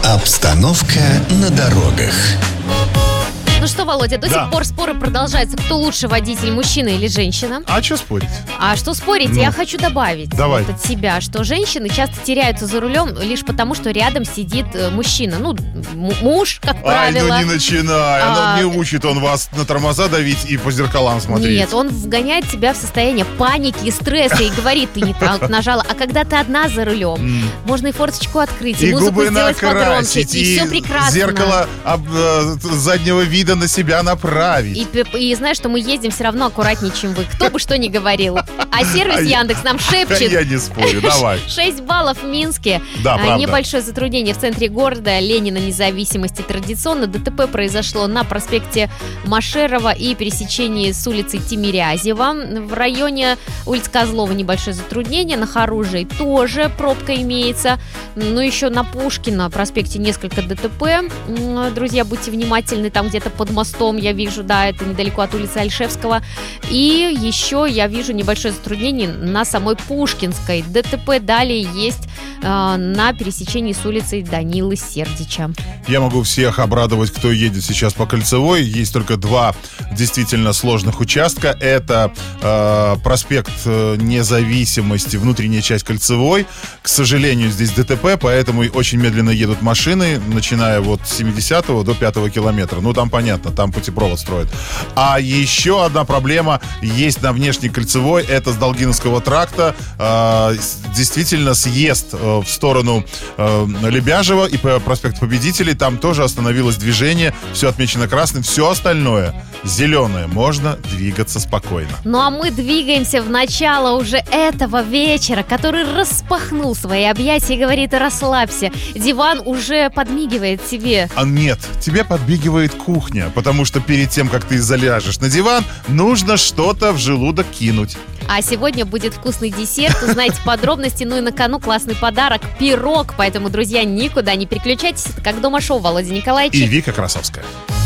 Обстановка на дорогах. Ну что, Володя, до сих пор споры продолжаются, кто лучше, водитель, мужчина или женщина. А что спорить? А что спорить? Я хочу добавить Давай. от себя, что женщины часто теряются за рулем лишь потому, что рядом сидит мужчина. Ну, муж, как правило. Ай, ну не начинай. Не учит он вас на тормоза давить и по зеркалам смотреть. Нет, он вгоняет тебя в состояние паники и стресса и говорит, ты не так нажала. А когда ты одна за рулем, можно и форточку открыть, и музыку губы сделать погромче, накрасить, и все прекрасно. Зеркало заднего вида на себя направить. И знаешь, что мы ездим все равно аккуратнее, чем вы. Кто бы что ни говорил. А сервис Яндекс нам шепчет. Я не спорю, давай. 6 баллов в Минске. Да, правда. Небольшое затруднение в центре города. Ленина, Независимости. Традиционно ДТП произошло на проспекте Машерова и пересечении с улицей Тимирязева. В районе улицы Козлова небольшое затруднение. На Хоружей тоже пробка имеется. Ну, еще на Пушкина проспекте несколько ДТП. Друзья, будьте внимательны. Там где-то под мостом я вижу, да, это недалеко от улицы Альшевского. И еще я вижу небольшое затруднение на самой Пушкинской. ДТП далее есть на пересечении с улицей Данилы Сердича. Я могу всех обрадовать, кто едет сейчас по Кольцевой. Есть только два действительно сложных участка. Это проспект Независимости, внутренняя часть Кольцевой. К сожалению, здесь ДТП, поэтому очень медленно едут машины, начиная вот с 70-го до 5-го километра. Ну, там понятно, там путепровод строят. А еще одна проблема есть на внешней Кольцевой. Это с Долгиновского тракта. Действительно, съезд в сторону Лебяжева и по проспекту Победителей. Там тоже остановилось движение. Все отмечено красным. Все остальное зеленое. Можно двигаться спокойно. Ну а мы двигаемся в начало уже этого вечера, который распахнул свои объятия и говорит: расслабься. Диван уже подмигивает тебе. А нет, тебе подбегивает кухня, потому что перед тем, как ты заляжешь на диван, нужно что-то в желудок кинуть. А сегодня будет вкусный десерт, узнаете подробности. Ну и на кону классный подарок – пирог. Поэтому, друзья, никуда не переключайтесь. Это «Как дома» шоу Володя Николаевич и Вика Красовская.